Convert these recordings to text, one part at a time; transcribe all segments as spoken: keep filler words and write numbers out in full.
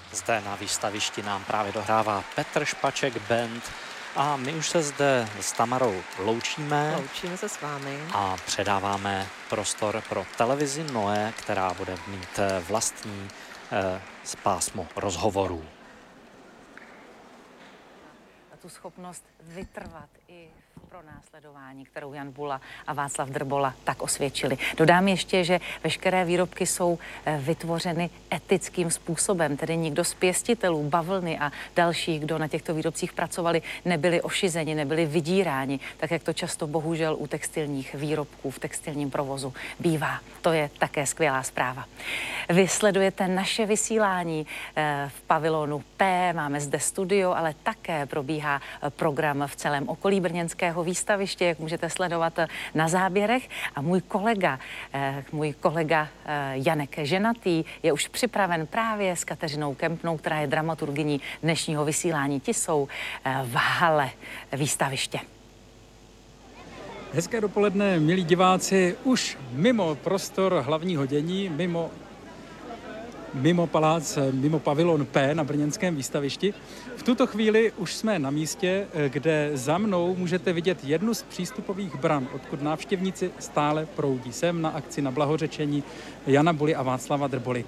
Zde na výstavišti nám právě dohrává Petr Špaček Band a my už se zde s Tamarou loučíme. Loučíme se s vámi. A předáváme prostor pro televizi Noé, která bude mít vlastní eh, pásmo rozhovorů. A tu schopnost vytrvat i v pronásledování, kterou Jan Bula a Václav Drbola tak osvědčili. Dodám ještě, že veškeré výrobky jsou vytvořeny etickým způsobem, tedy nikdo z pěstitelů bavlny a dalších, kdo na těchto výrobcích pracovali, nebyli ošizeni, nebyli vydíráni, tak jak to často bohužel u textilních výrobků v textilním provozu bývá. To je také skvělá zpráva. Vy sledujete naše vysílání v pavilonu P, máme zde studio, ale také probíhá program v celém okolí brněnského výstaviště, jak můžete sledovat na záběrech. A můj kolega, můj kolega Janek Ženatý je už připraven právě s Kateřinou Kempnou, která je dramaturgyní dnešního vysílání. Ti jsou v hale výstaviště. Hezké dopoledne, milí diváci, už mimo prostor hlavního dění, mimo mimo palác, mimo pavilon P na brněnském výstavišti. V tuto chvíli už jsme na místě, kde za mnou můžete vidět jednu z přístupových bran, odkud návštěvníci stále proudí sem na akci na blahořečení Jana Buly a Václava Drboly.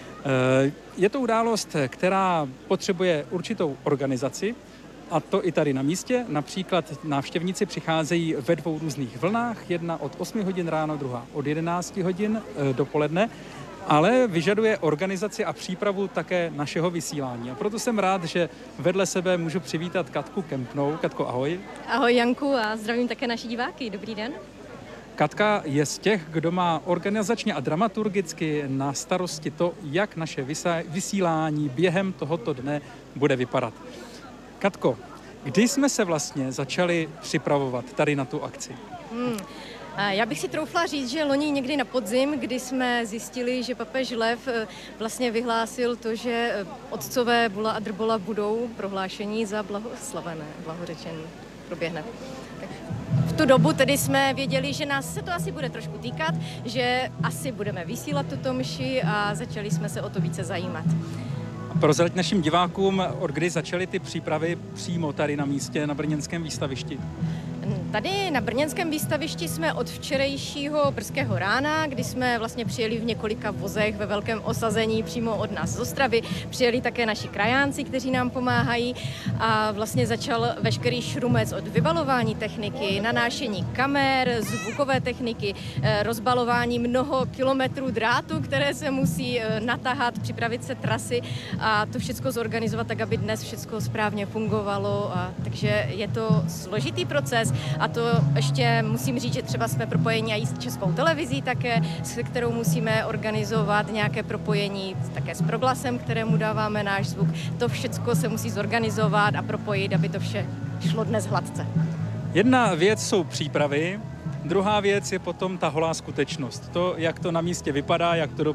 Je to událost, která potřebuje určitou organizaci, a to i tady na místě. Například návštěvníci přicházejí ve dvou různých vlnách, jedna od osmi hodin ráno, druhá od jedenácti hodin dopoledne, ale vyžaduje organizaci a přípravu také našeho vysílání. A proto jsem rád, že vedle sebe můžu přivítat Katku Kempnou. Katko, ahoj. Ahoj Janku a zdravím také naši diváky. Dobrý den. Katka je z těch, kdo má organizačně a dramaturgicky na starosti to, jak naše vysílání během tohoto dne bude vypadat. Katko, kdy jsme se vlastně začali připravovat tady na tu akci? Hmm. Já bych si troufla říct, že loni někdy na podzim, kdy jsme zjistili, že papež Lev vlastně vyhlásil to, že otcové Bula a Drbola budou prohlášení za blahoslavené, blahořečení proběhne. V tu dobu tedy jsme věděli, že nás se to asi bude trošku týkat, že asi budeme vysílat tuto mši a začali jsme se o to více zajímat. Prozrať našim divákům, od kdy začaly ty přípravy přímo tady na místě na brněnském výstavišti? Tady na brněnském výstavišti jsme od včerejšího brzkého rána, kdy jsme vlastně přijeli v několika vozech ve velkém osazení přímo od nás z Ostravy. Přijeli také naši krajánci, kteří nám pomáhají a vlastně začal veškerý šrumec od vybalování techniky, nanášení kamer, zvukové techniky, rozbalování mnoho kilometrů drátu, které se musí natahat, připravit se trasy a to všechno zorganizovat tak, aby dnes všechno správně fungovalo. A takže je to složitý proces. A to ještě musím říct, že třeba jsme propojeni i s Českou televizí také, s kterou musíme organizovat nějaké propojení také s Proglasem, kterému dáváme náš zvuk. To všechno se musí zorganizovat a propojit, aby to vše šlo dnes hladce. Jedna věc jsou přípravy, druhá věc je potom ta holá skutečnost. To, jak to na místě vypadá, jak to